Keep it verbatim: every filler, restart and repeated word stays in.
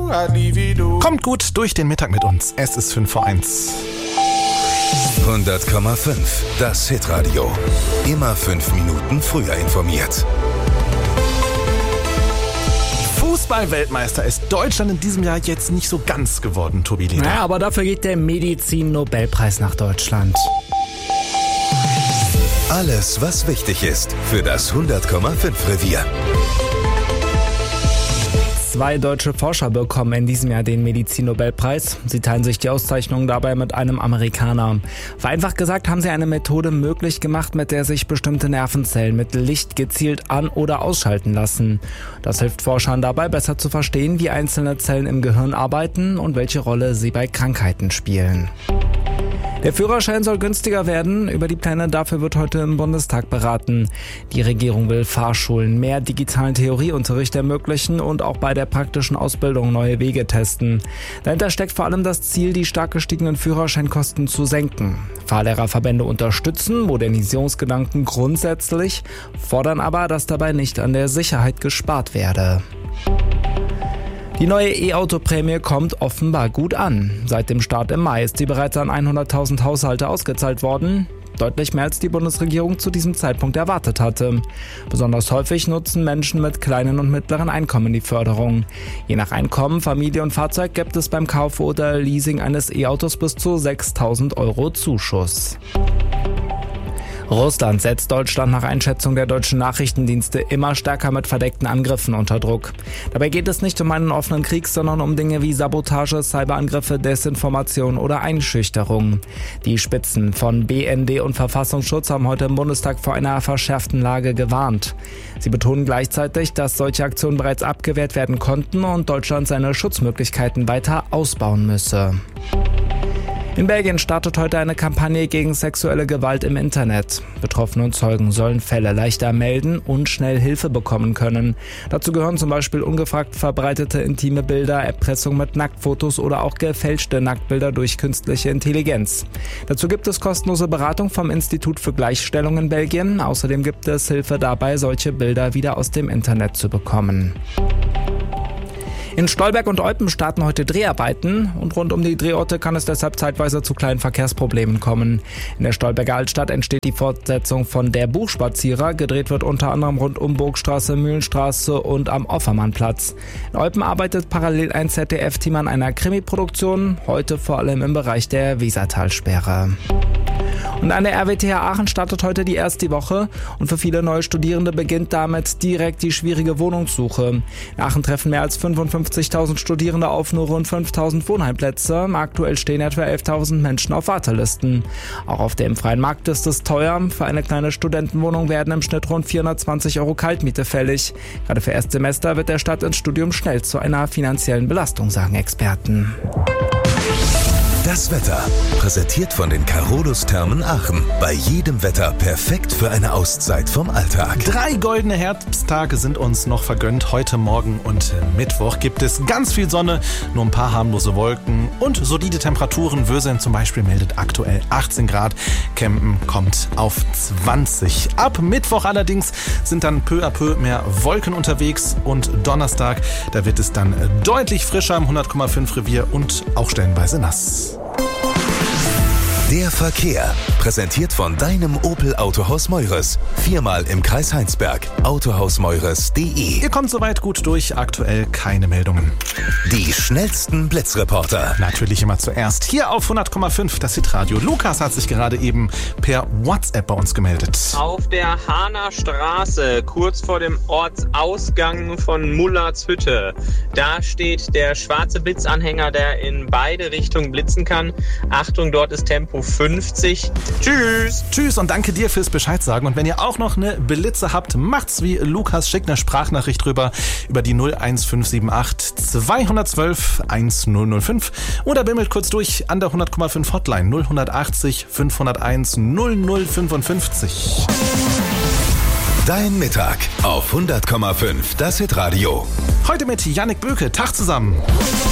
Kommt gut durch den Mittag mit uns. Es ist fünf vor eins. hundert Komma fünf, das Hitradio. Immer fünf Minuten früher informiert. Fußball-Weltmeister ist Deutschland in diesem Jahr jetzt nicht so ganz geworden, Tobi Leder. Naja, aber dafür geht der Medizin-Nobelpreis nach Deutschland. Alles, was wichtig ist für das hundert Komma fünf Revier. Zwei deutsche Forscher bekommen in diesem Jahr den Medizin-Nobelpreis. Sie teilen sich die Auszeichnung dabei mit einem Amerikaner. Vereinfacht gesagt haben sie eine Methode möglich gemacht, mit der sich bestimmte Nervenzellen mit Licht gezielt an- oder ausschalten lassen. Das hilft Forschern dabei, besser zu verstehen, wie einzelne Zellen im Gehirn arbeiten und welche Rolle sie bei Krankheiten spielen. Der Führerschein soll günstiger werden. Über die Pläne dafür wird heute im Bundestag beraten. Die Regierung will Fahrschulen mehr digitalen Theorieunterricht ermöglichen und auch bei der praktischen Ausbildung neue Wege testen. Dahinter steckt vor allem das Ziel, die stark gestiegenen Führerscheinkosten zu senken. Fahrlehrerverbände unterstützen Modernisierungsgedanken grundsätzlich, fordern aber, dass dabei nicht an der Sicherheit gespart werde. Die neue E-Auto-Prämie kommt offenbar gut an. Seit dem Start im Mai ist sie bereits an hunderttausend Haushalte ausgezahlt worden. Deutlich mehr als die Bundesregierung zu diesem Zeitpunkt erwartet hatte. Besonders häufig nutzen Menschen mit kleinen und mittleren Einkommen die Förderung. Je nach Einkommen, Familie und Fahrzeug gibt es beim Kauf oder Leasing eines E-Autos bis zu sechstausend Euro Zuschuss. Russland setzt Deutschland nach Einschätzung der deutschen Nachrichtendienste immer stärker mit verdeckten Angriffen unter Druck. Dabei geht es nicht um einen offenen Krieg, sondern um Dinge wie Sabotage, Cyberangriffe, Desinformation oder Einschüchterung. Die Spitzen von B N D und Verfassungsschutz haben heute im Bundestag vor einer verschärften Lage gewarnt. Sie betonen gleichzeitig, dass solche Aktionen bereits abgewehrt werden konnten und Deutschland seine Schutzmöglichkeiten weiter ausbauen müsse. In Belgien startet heute eine Kampagne gegen sexuelle Gewalt im Internet. Betroffene und Zeugen sollen Fälle leichter melden und schnell Hilfe bekommen können. Dazu gehören zum Beispiel ungefragt verbreitete intime Bilder, Erpressung mit Nacktfotos oder auch gefälschte Nacktbilder durch künstliche Intelligenz. Dazu gibt es kostenlose Beratung vom Institut für Gleichstellung in Belgien. Außerdem gibt es Hilfe dabei, solche Bilder wieder aus dem Internet zu bekommen. In Stolberg und Eupen starten heute Dreharbeiten und rund um die Drehorte kann es deshalb zeitweise zu kleinen Verkehrsproblemen kommen. In der Stolberger Altstadt entsteht die Fortsetzung von Der Buchspazierer. Gedreht wird unter anderem rund um Burgstraße, Mühlenstraße und am Offermannplatz. In Eupen arbeitet parallel ein Z D F-Team an einer Krimi-Produktion, heute vor allem im Bereich der Wesertalsperre. Und an der R W T H Aachen startet heute die erste Woche und für viele neue Studierende beginnt damit direkt die schwierige Wohnungssuche. In Aachen treffen mehr als fünfundfünfzigtausend Studierende auf nur rund fünftausend Wohnheimplätze. Aktuell stehen etwa elftausend Menschen auf Wartelisten. Auch auf dem freien Markt ist es teuer. Für eine kleine Studentenwohnung werden im Schnitt rund vierhundertzwanzig Euro Kaltmiete fällig. Gerade für Erstsemester wird der Start ins Studium schnell zu einer finanziellen Belastung, sagen Experten. Das Wetter, präsentiert von den Carolus-Thermen Aachen. Bei jedem Wetter perfekt für eine Auszeit vom Alltag. Drei goldene Herbsttage sind uns noch vergönnt. Heute, morgen und Mittwoch gibt es ganz viel Sonne, nur ein paar harmlose Wolken und solide Temperaturen. Wösern zum Beispiel meldet aktuell achtzehn Grad. Kempen kommt auf zwanzig. Ab Mittwoch allerdings sind dann peu à peu mehr Wolken unterwegs und Donnerstag, da wird es dann deutlich frischer im hundert Komma fünf Revier und auch stellenweise nass. Der Verkehr, präsentiert von deinem Opel Autohaus Meures. Viermal im Kreis Heinsberg. autohaus meures punkt de. Ihr kommt soweit gut durch, aktuell keine Meldungen. Die schnellsten Blitzreporter. Natürlich immer zuerst hier auf hundert Komma fünf, das Hitradio. Lukas hat sich gerade eben per WhatsApp bei uns gemeldet. Auf der Hahner Straße, kurz vor dem Ortsausgang von Mullerts Hütte, da steht der schwarze Blitzanhänger, der in beide Richtungen blitzen kann. Achtung, dort ist Tempo fünfzig. Tschüss. Tschüss und danke dir fürs Bescheid sagen. Und wenn ihr auch noch eine Blitze habt, macht's wie Lukas, schickt eine Sprachnachricht rüber über die null eins fünf sieben acht zwei eins zwei eins null null fünf oder bimmelt kurz durch an der hundert Komma fünf Hotline null achtzig fünfhunderteins null null fünfundfünfzig. Dein Mittag auf hundert Komma fünf, das Hitradio. Heute mit Jannik Böke. Tag zusammen.